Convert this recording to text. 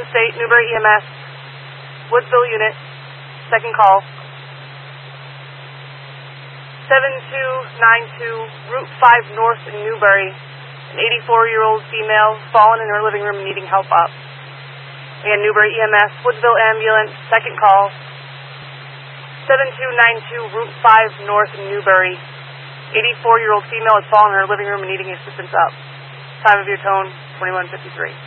State, Newbury EMS, Woodsville Unit, second call. 7292, Route 5 North in Newbury. An 84-year-old female fallen in her living room needing help up. Again, Newbury EMS, Woodsville Ambulance, second call. 7292, Route 5 North in Newbury. 84-year-old female has fallen in her living room and needing assistance up. Time of your tone, 21:53.